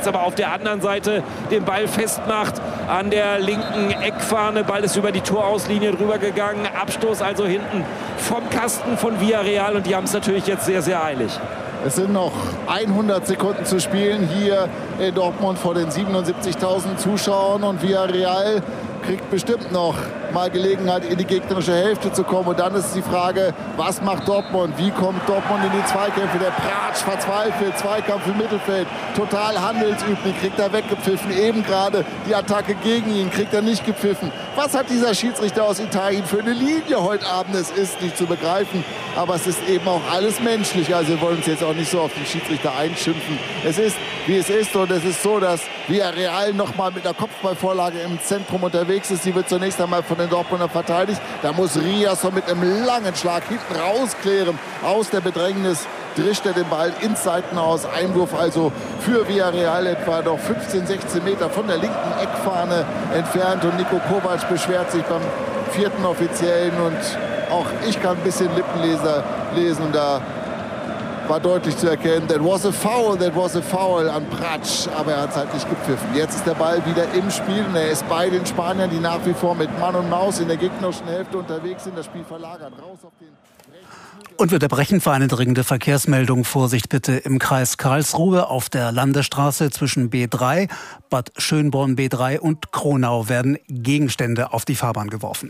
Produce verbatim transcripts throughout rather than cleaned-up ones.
jetzt aber auf der anderen Seite den Ball festmacht an der linken Eckfahne. Ball ist über die Torauslinie drüber gegangen. Abstoß also hinten vom Kasten von Villarreal und die haben es natürlich jetzt sehr, sehr eilig. Es sind noch hundert Sekunden zu spielen hier in Dortmund vor den siebenundsiebzigtausend Zuschauern und Villarreal kriegt bestimmt noch mal Gelegenheit, in die gegnerische Hälfte zu kommen. Und dann ist die Frage, was macht Dortmund? Wie kommt Dortmund in die Zweikämpfe? Der Pratsch verzweifelt, Zweikampf im Mittelfeld, total handelsüblich, kriegt er weggepfiffen. Eben gerade die Attacke gegen ihn, kriegt er nicht gepfiffen. Was hat dieser Schiedsrichter aus Italien für eine Linie heute Abend? Es ist nicht zu begreifen, aber es ist eben auch alles menschlich. Also wir wollen uns jetzt auch nicht so auf den Schiedsrichter einschimpfen. Es ist, wie es ist, und es ist so, dass Villarreal noch mal mit einer Kopfballvorlage im Zentrum unterwegs ist. Die wird zunächst einmal von den Dortmunder verteidigt. Da muss Riasson mit einem langen Schlag hinten rausklären aus der Bedrängnis. Drischt er den Ball ins Seitenhaus. Einwurf also für Villarreal etwa noch fünfzehn, sechzehn Meter von der linken Eckfahne entfernt. Und Niko Kovac beschwert sich beim vierten Offiziellen. Und auch ich kann ein bisschen Lippenleser lesen. Und da war deutlich zu erkennen, that was a foul, that was a foul an Pratsch. Aber er hat es halt nicht gepfiffen. Jetzt ist der Ball wieder im Spiel. Und er ist bei den Spaniern, die nach wie vor mit Mann und Maus in der gegnerischen Hälfte unterwegs sind. Das Spiel verlagern. Raus auf den... Und wir unterbrechen für eine dringende Verkehrsmeldung. Vorsicht bitte im Kreis Karlsruhe auf der Landesstraße zwischen B drei, Bad Schönborn B drei und Kronau werden Gegenstände auf die Fahrbahn geworfen.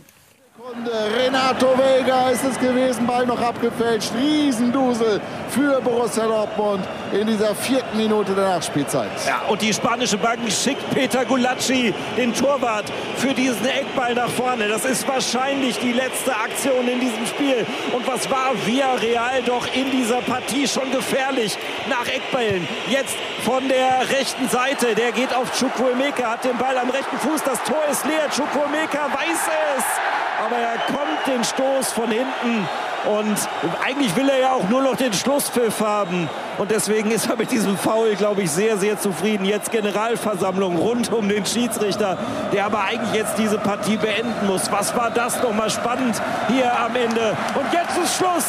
Renato Vega ist es gewesen, Ball noch abgefälscht. Riesendusel für Borussia Dortmund in dieser vierten Minute der Nachspielzeit. Ja, und die spanische Bank schickt Peter Gulacsi, den Torwart, für diesen Eckball nach vorne. Das ist wahrscheinlich die letzte Aktion in diesem Spiel. Und was war Villarreal doch in dieser Partie schon gefährlich nach Eckballen. Jetzt von der rechten Seite, der geht auf Chukwuemeka, hat den Ball am rechten Fuß. Das Tor ist leer, Chukwuemeka weiß es. Aber er kommt den Stoß von hinten und eigentlich will er ja auch nur noch den Schlusspfiff haben. Und deswegen ist er mit diesem Foul, glaube ich, sehr, sehr zufrieden. Jetzt Generalversammlung rund um den Schiedsrichter, der aber eigentlich jetzt diese Partie beenden muss. Was war das nochmal spannend hier am Ende? Und jetzt ist Schluss.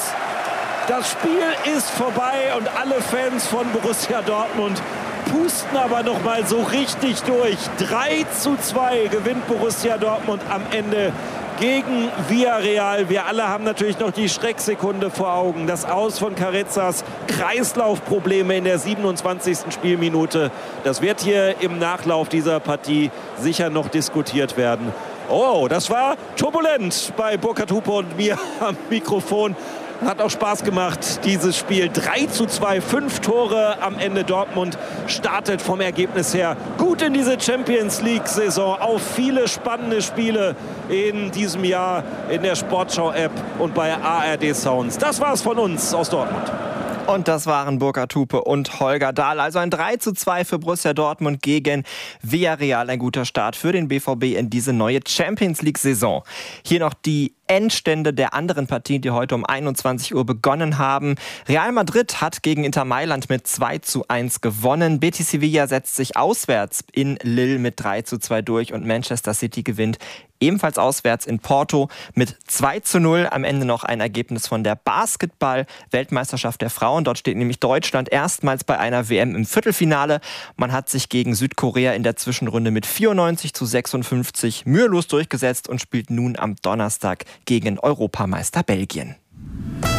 Das Spiel ist vorbei und alle Fans von Borussia Dortmund pusten aber noch mal so richtig durch. drei zu zwei gewinnt Borussia Dortmund am Ende gegen Villarreal. Wir alle haben natürlich noch die Schrecksekunde vor Augen. Das Aus von Carezas, Kreislaufprobleme in der siebenundzwanzigsten Spielminute. Das wird hier im Nachlauf dieser Partie sicher noch diskutiert werden. Oh, das war turbulent bei Burkhard Hupe und mir am Mikrofon. Hat auch Spaß gemacht, dieses Spiel. drei zu zwei, fünf Tore am Ende. Dortmund startet vom Ergebnis her gut in diese Champions-League-Saison. Auf viele spannende Spiele in diesem Jahr in der Sportschau-App und bei A R D Sounds. Das war's von uns aus Dortmund. Und das waren Burkhard Hupe und Holger Dahl. Also ein drei zu zwei für Borussia Dortmund gegen Villarreal. Ein guter Start für den B V B in diese neue Champions-League-Saison. Hier noch die Endstände der anderen Partien, die heute um einundzwanzig Uhr begonnen haben. Real Madrid hat gegen Inter Mailand mit zwei zu eins gewonnen. Betis Sevilla setzt sich auswärts in Lille mit drei zu zwei durch und Manchester City gewinnt ebenfalls auswärts in Porto mit zwei zu null. Am Ende noch ein Ergebnis von der Basketball-Weltmeisterschaft der Frauen. Dort steht nämlich Deutschland erstmals bei einer W M im Viertelfinale. Man hat sich gegen Südkorea in der Zwischenrunde mit vierundneunzig zu sechsundfünfzig mühelos durchgesetzt und spielt nun am Donnerstag gegen Europameister Belgien.